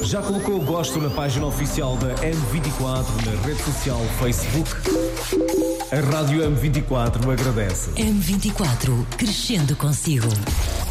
Já colocou o gosto na página oficial da M24 na rede social Facebook? A Rádio M24 agradece. M24, crescendo consigo.